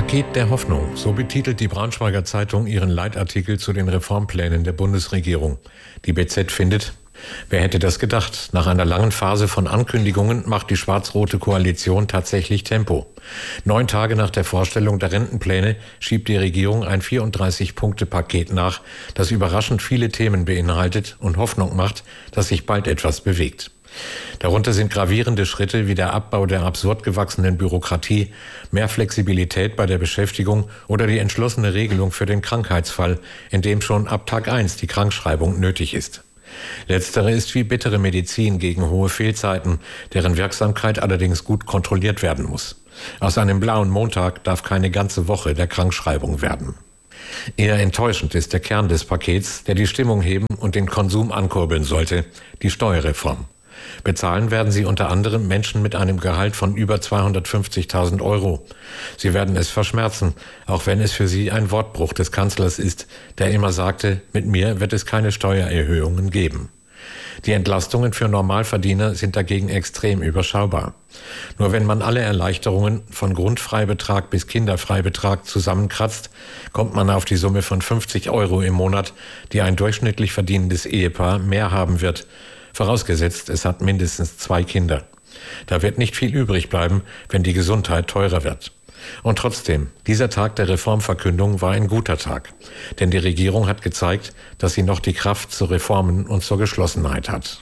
Paket der Hoffnung, so betitelt die Braunschweiger Zeitung ihren Leitartikel zu den Reformplänen der Bundesregierung. Die BZ findet: Wer hätte das gedacht? Nach einer langen Phase von Ankündigungen macht die schwarz-rote Koalition tatsächlich Tempo. 9 Tage nach der Vorstellung der Rentenpläne schiebt die Regierung ein 34-Punkte-Paket nach, das überraschend viele Themen beinhaltet und Hoffnung macht, dass sich bald etwas bewegt. Darunter sind gravierende Schritte wie der Abbau der absurd gewachsenen Bürokratie, mehr Flexibilität bei der Beschäftigung oder die entschlossene Regelung für den Krankheitsfall, in dem schon ab Tag 1 die Krankschreibung nötig ist. Letztere ist wie bittere Medizin gegen hohe Fehlzeiten, deren Wirksamkeit allerdings gut kontrolliert werden muss. Aus einem blauen Montag darf keine ganze Woche der Krankschreibung werden. Eher enttäuschend ist der Kern des Pakets, der die Stimmung heben und den Konsum ankurbeln sollte: die Steuerreform. Bezahlen werden sie unter anderem Menschen mit einem Gehalt von über 250.000 Euro. Sie werden es verschmerzen, auch wenn es für sie ein Wortbruch des Kanzlers ist, der immer sagte, mit mir wird es keine Steuererhöhungen geben. Die Entlastungen für Normalverdiener sind dagegen extrem überschaubar. Nur wenn man alle Erleichterungen von Grundfreibetrag bis Kinderfreibetrag zusammenkratzt, kommt man auf die Summe von 50 Euro im Monat, die ein durchschnittlich verdienendes Ehepaar mehr haben wird, vorausgesetzt, es hat mindestens 2 Kinder. Da wird nicht viel übrig bleiben, wenn die Gesundheit teurer wird. Und trotzdem, dieser Tag der Reformverkündung war ein guter Tag. Denn die Regierung hat gezeigt, dass sie noch die Kraft zu Reformen und zur Geschlossenheit hat.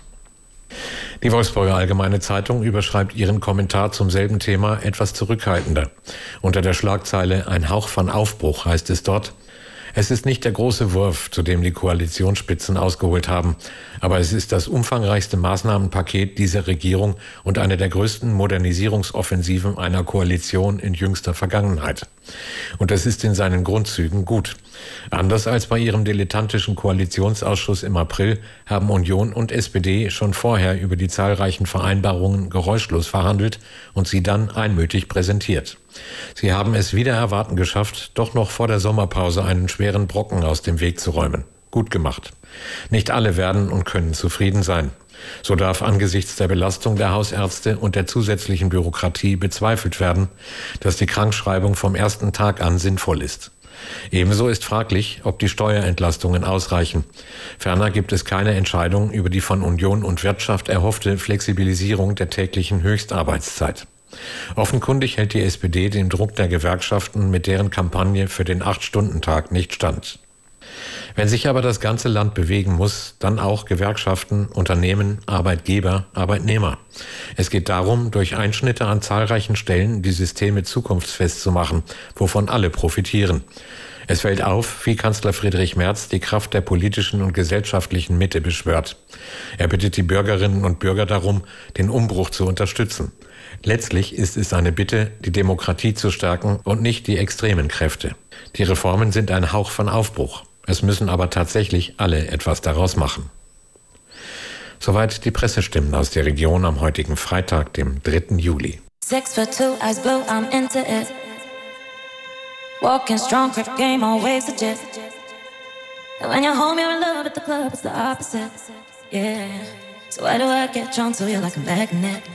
Die Wolfsburger Allgemeine Zeitung überschreibt ihren Kommentar zum selben Thema etwas zurückhaltender. Unter der Schlagzeile "Ein Hauch von Aufbruch" heißt es dort: Es ist nicht der große Wurf, zu dem die Koalitionsspitzen ausgeholt haben, aber es ist das umfangreichste Maßnahmenpaket dieser Regierung und eine der größten Modernisierungsoffensiven einer Koalition in jüngster Vergangenheit. Und es ist in seinen Grundzügen gut. Anders als bei ihrem dilettantischen Koalitionsausschuss im April haben Union und SPD schon vorher über die zahlreichen Vereinbarungen geräuschlos verhandelt und sie dann einmütig präsentiert. Sie haben es wider Erwarten geschafft, doch noch vor der Sommerpause einen schweren Brocken aus dem Weg zu räumen. Gut gemacht. Nicht alle werden und können zufrieden sein. So darf angesichts der Belastung der Hausärzte und der zusätzlichen Bürokratie bezweifelt werden, dass die Krankschreibung vom ersten Tag an sinnvoll ist. Ebenso ist fraglich, ob die Steuerentlastungen ausreichen. Ferner gibt es keine Entscheidung über die von Union und Wirtschaft erhoffte Flexibilisierung der täglichen Höchstarbeitszeit. Offenkundig hält die SPD dem Druck der Gewerkschaften mit deren Kampagne für den 8-Stunden-Tag nicht stand. Wenn sich aber das ganze Land bewegen muss, dann auch Gewerkschaften, Unternehmen, Arbeitgeber, Arbeitnehmer. Es geht darum, durch Einschnitte an zahlreichen Stellen die Systeme zukunftsfest zu machen, wovon alle profitieren. Es fällt auf, wie Kanzler Friedrich Merz die Kraft der politischen und gesellschaftlichen Mitte beschwört. Er bittet die Bürgerinnen und Bürger darum, den Umbruch zu unterstützen. Letztlich ist es eine Bitte, die Demokratie zu stärken und nicht die extremen Kräfte. Die Reformen sind ein Hauch von Aufbruch. Es müssen aber tatsächlich alle etwas daraus machen. Soweit die Pressestimmen aus der Region am heutigen Freitag, dem 3. Juli. 6'2", eyes blue, I'm into it. Walking strong, grip game, always legit. And when you're home, you're in love at the club, it's the opposite. Yeah. So why do I get drawn to you like a magnet?